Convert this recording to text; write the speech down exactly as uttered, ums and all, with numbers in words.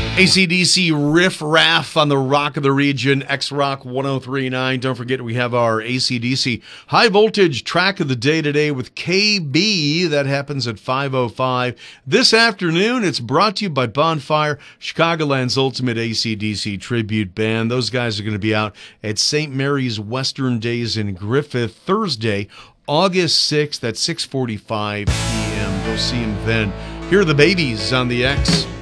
A C D C Riff Raff on the Rock of the Region, X-Rock one oh three point nine. Don't forget we have our A C D C High Voltage Track of the Day today with K B. That happens at five oh five. This afternoon, it's brought to you by Bonfire, Chicagoland's ultimate A C D C tribute band. Those guys are going to be out at Saint Mary's Western Days in Griffith Thursday, August sixth at six forty-five p.m. Go see them then. Here are the Babies on the X.